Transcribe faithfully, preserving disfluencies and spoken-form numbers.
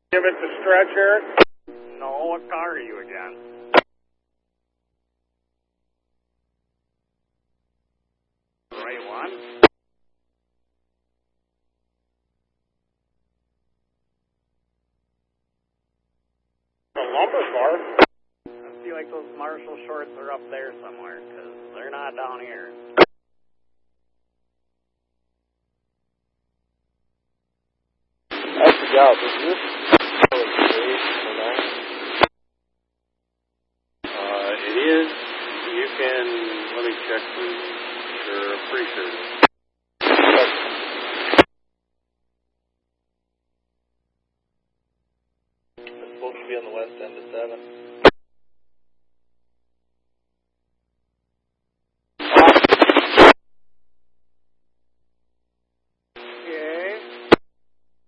Give it the stretcher. No, what car are you again? Right one? The lumber car. I feel like those Marshall shorts are up there somewhere, because they're not down here. I forgot, is this really safe or not? Uh, it is. You can, let me check for sure. I'm pretty sure it is. It's supposed to be on the west end of seven.